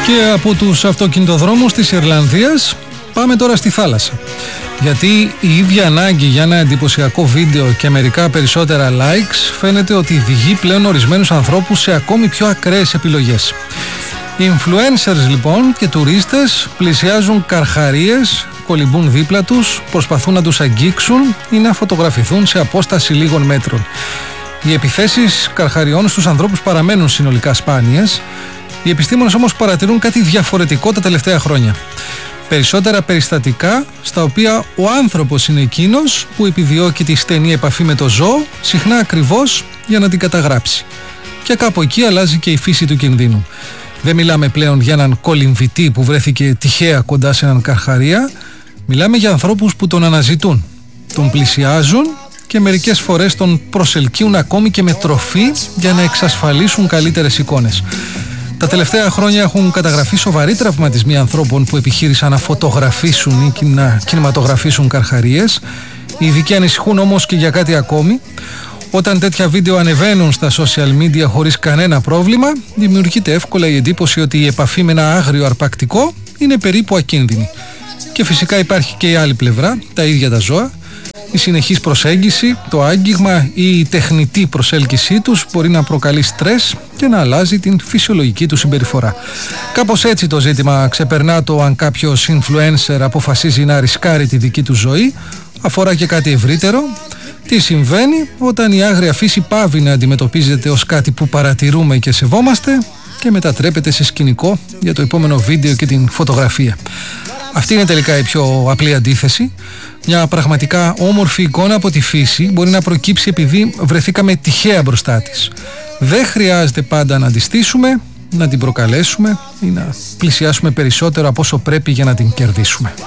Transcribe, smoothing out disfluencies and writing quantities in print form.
Και από τους αυτοκινητοδρόμους της Ιρλανδίας πάμε τώρα στη θάλασσα. Γιατί η ίδια ανάγκη για ένα εντυπωσιακό βίντεο και μερικά περισσότερα likes φαίνεται ότι οδηγεί πλέον ορισμένους ανθρώπους σε ακόμη πιο ακραίες επιλογές. Οι influencers λοιπόν και τουρίστες πλησιάζουν καρχαρίες, κολυμπούν δίπλα τους, προσπαθούν να τους αγγίξουν ή να φωτογραφηθούν σε απόσταση λίγων μέτρων. Οι επιθέσεις καρχαριών στους ανθρώπους παραμένουν συνολικά σπάνιες. Οι επιστήμονες όμως παρατηρούν κάτι διαφορετικό τα τελευταία χρόνια. Περισσότερα περιστατικά στα οποία ο άνθρωπος είναι εκείνος που επιδιώκει τη στενή επαφή με το ζώο, συχνά ακριβώς για να την καταγράψει. Και κάπου εκεί αλλάζει και η φύση του κινδύνου. Δεν μιλάμε πλέον για έναν κολυμβητή που βρέθηκε τυχαία κοντά σε έναν καρχαρία. Μιλάμε για ανθρώπους που τον αναζητούν, τον πλησιάζουν και μερικές φορές τον προσελκύουν ακόμη και με τροφή για να εξασφαλίσουν καλύτερες εικόνες. Τα τελευταία χρόνια έχουν καταγραφεί σοβαροί τραυματισμοί ανθρώπων που επιχείρησαν να φωτογραφίσουν ή να κινηματογραφήσουν καρχαρίες. Οι ειδικοί ανησυχούν όμως και για κάτι ακόμη. Όταν τέτοια βίντεο ανεβαίνουν στα social media χωρίς κανένα πρόβλημα, δημιουργείται εύκολα η εντύπωση ότι η επαφή με ένα άγριο αρπακτικό είναι περίπου ακίνδυνη. Και φυσικά υπάρχει και η άλλη πλευρά, τα ίδια τα ζώα. Η συνεχής προσέγγιση, το άγγιγμα ή η τεχνητή προσέλκυσή τους μπορεί να προκαλεί στρες και να αλλάζει την φυσιολογική του συμπεριφορά. Κάπως έτσι το ζήτημα ξεπερνά το αν κάποιος influencer αποφασίζει να ρισκάρει τη δική του ζωή, αφορά και κάτι ευρύτερο. Τι συμβαίνει όταν η άγρια φύση πάβει να αντιμετωπίζεται ως κάτι που παρατηρούμε και σεβόμαστε και μετατρέπεται σε σκηνικό για το επόμενο βίντεο και την φωτογραφία. Αυτή είναι τελικά η πιο απλή αντίθεση. Μια πραγματικά όμορφη εικόνα από τη φύση μπορεί να προκύψει επειδή βρεθήκαμε τυχαία μπροστά της. Δεν χρειάζεται πάντα να τη στήσουμε, να την προκαλέσουμε ή να πλησιάσουμε περισσότερο από όσο πρέπει για να την κερδίσουμε.